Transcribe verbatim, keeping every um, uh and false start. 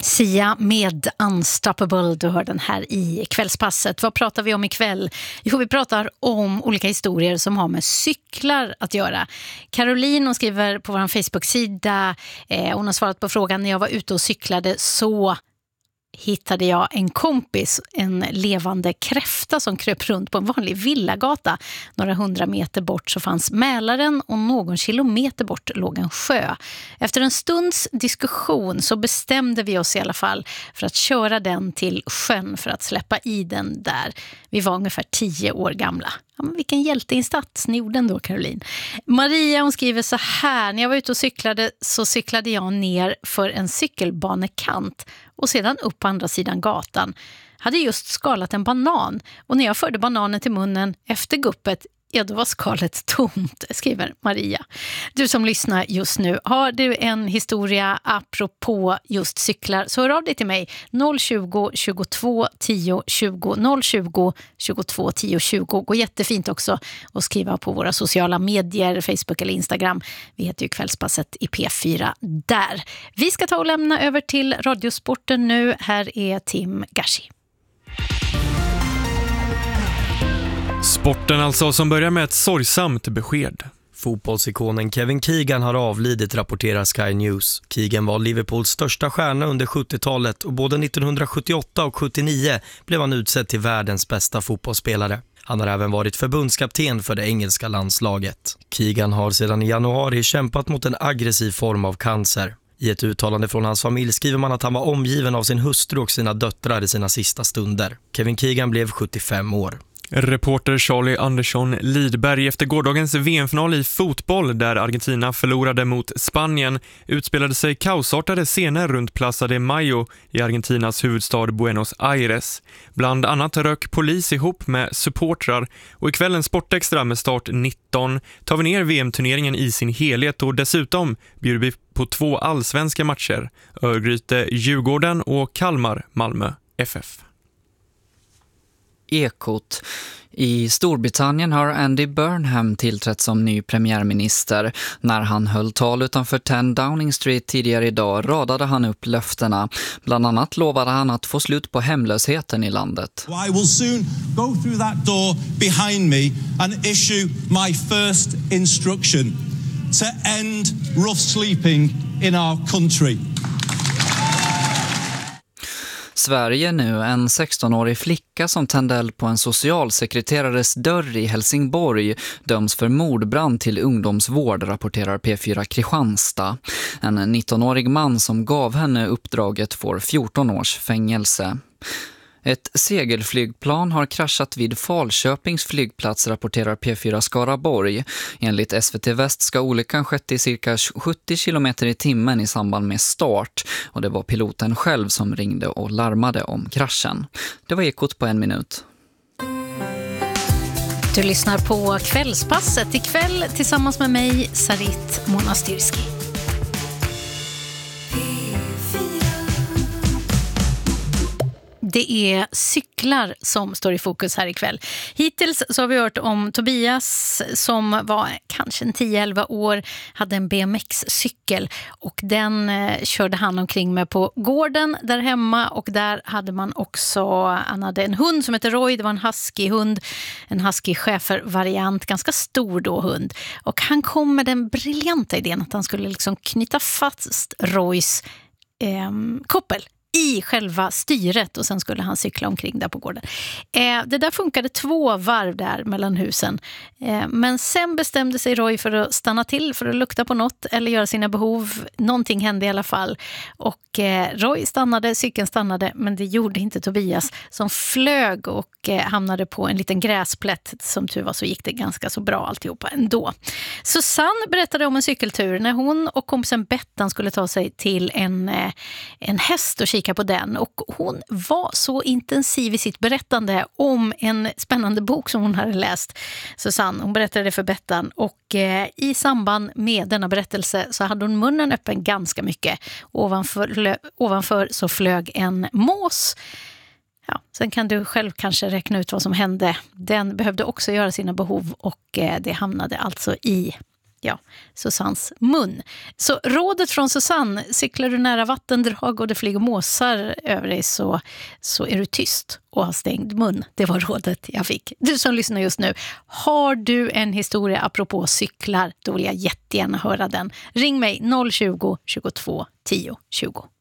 Sia med Unstoppable, du hör den här i kvällspasset. Vad pratar vi om ikväll? Jo, vi pratar om olika historier som har med cyklar att göra. Caroline, hon skriver på vår Facebook-sida, eh, hon har svarat på frågan: när jag var ute och cyklade så hittade jag en kompis, en levande kräfta som kröp runt på en vanlig villagata. Några hundra meter bort så fanns Mälaren och någon kilometer bort låg en sjö. Efter en stunds diskussion så bestämde vi oss i alla fall för att köra den till sjön för att släppa i den där. Vi var ungefär tio år gamla. Ja, men vilken hjälteinsats ni gjorde ändå, Caroline. Maria, hon skriver så här: när jag var ute och cyklade så cyklade jag ner för en cykelbanekant och sedan upp på andra sidan gatan. Hade just skalat en banan och när jag förde bananen till munnen efter guppet, ja, då var skalet tomt, skriver Maria. Du som lyssnar just nu, har du en historia apropå just cyklar så hör av dig till mig noll tjugo, tjugotvå, tio, tjugo, noll tjugo, tjugotvå, tio, tjugo. Går jättefint också att skriva på våra sociala medier, Facebook eller Instagram. Vi heter ju Kvällspasset i P fyra där. Vi ska ta och lämna över till Radiosporten nu. Här är Tim Gashi. Sporten alltså, som börjar med ett sorgsamt besked. Fotbollsikonen Kevin Keegan har avlidit, rapporterar Sky News. Keegan var Liverpools största stjärna under sjuttiotalet och både nittonhundrasjuttioåtta och sjuttionio blev han utsedd till världens bästa fotbollsspelare. Han har även varit förbundskapten för det engelska landslaget. Keegan har sedan i januari kämpat mot en aggressiv form av cancer. I ett uttalande från hans familj skriver man att han var omgiven av sin hustru och sina döttrar i sina sista stunder. Kevin Keegan blev sjuttiofem år. Reporter Charlie Andersson Lidberg. Efter gårdagens V M-final i fotboll där Argentina förlorade mot Spanien utspelade sig kaosartade scener runt Plaza de Mayo i Argentinas huvudstad Buenos Aires. Bland annat rök polis ihop med supportrar och i kvällens Sportextra med start nitton tar vi ner V M-turneringen i sin helhet och dessutom bjuder vi på två allsvenska matcher: Örgryte Djurgården och Kalmar Malmö F F. Ekot. I Storbritannien har Andy Burnham tillträtt som ny premiärminister. När han höll tal utanför tio Downing Street tidigare idag radade han upp löftena. Bland annat lovade han att få slut på hemlösheten i landet. I will soon go through that door behind me and issue my first instruction to end rough sleeping in our country. Sverige nu. En sextonårig flicka som tände eld på en socialsekreterares dörr i Helsingborg döms för mordbrand till ungdomsvård, rapporterar P fyra Kristianstad. En nittonårig man som gav henne uppdraget får fjorton års fängelse. Ett segelflygplan har kraschat vid Falköpings flygplats, rapporterar P fyra Skaraborg. Enligt S V T Väst ska olyckan skett i cirka sjuttio kilometer i timmen i samband med start. Och det var piloten själv som ringde och larmade om kraschen. Det var Ekot på en minut. Du lyssnar på Kvällspasset ikväll tillsammans med mig, Sarit Monastyrski. Det är cyklar som står i fokus här ikväll. Hittills så har vi hört om Tobias som var kanske en tio elva år, hade en B M X-cykel och den eh, körde han omkring med på gården där hemma, och där hade man också, han hade en hund som heter Roy, det var en husky-hund, en husky-schäfer-variant, ganska stor då hund, och han kom med den briljanta idén att han skulle liksom knyta fast Roys eh, koppel i själva styret och sen skulle han cykla omkring där på gården. Eh, det där funkade två varv där mellan husen. Eh, men sen bestämde sig Roy för att stanna till för att lukta på något eller göra sina behov. Någonting hände i alla fall. Och eh, Roy stannade, cykeln stannade, men det gjorde inte Tobias som flög och eh, hamnade på en liten gräsplätt. Som tur var så gick det ganska så bra alltihopa ändå. Susanne berättade om en cykeltur när hon och kompisen Bettan skulle ta sig till en, eh, en häst och kika på den, och hon var så intensiv i sitt berättande om en spännande bok som hon hade läst. Susanne, hon berättade det för Bettan, och eh, i samband med denna berättelse så hade hon munnen öppen ganska mycket. Ovanför, ovanför så flög en mås. Ja, sen kan du själv kanske räkna ut vad som hände. Den behövde också göra sina behov, och eh, det hamnade alltså i Ja, Susannes mun. Så rådet från Susanne, cyklar du nära vattendrag och det flyger måsar över dig så, så är du tyst och har stängd mun. Det var rådet jag fick. Du som lyssnar just nu, har du en historia apropå cyklar, då vill jag jättegärna höra den. Ring mig noll tjugo, tjugotvå, tio, tjugo.